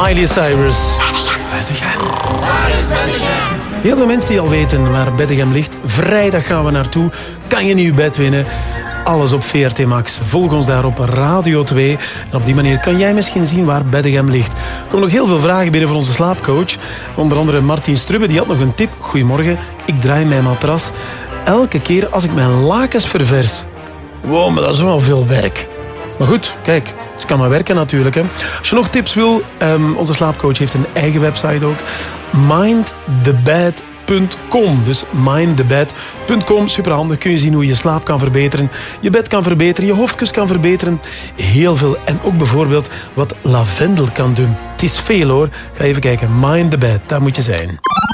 Miley Cyrus. Heel veel mensen die al weten waar Beddegem ligt. Vrijdag gaan we naartoe. Kan je nieuw bed winnen? Alles op VRT Max. Volg ons daar op Radio 2. En op die manier kan jij misschien zien waar Beddegem ligt. Er komen nog heel veel vragen binnen van onze slaapcoach. Onder andere Martin Strubbe, die had nog een tip. Goedemorgen, ik draai mijn matras elke keer als ik mijn lakens ververs. Wow, maar dat is wel veel werk. Maar goed, kijk, het kan maar werken natuurlijk. Hè. Als je nog tips wil, onze slaapcoach heeft een eigen website ook. mindthebed.com. Dus mindthebed.com. Superhandig. Kun je zien hoe je slaap kan verbeteren. Je bed kan verbeteren. Je hoofdkus kan verbeteren. Heel veel. En ook bijvoorbeeld wat lavendel kan doen. Het is veel hoor. Ga even kijken. Mind the Bed. Daar moet je zijn.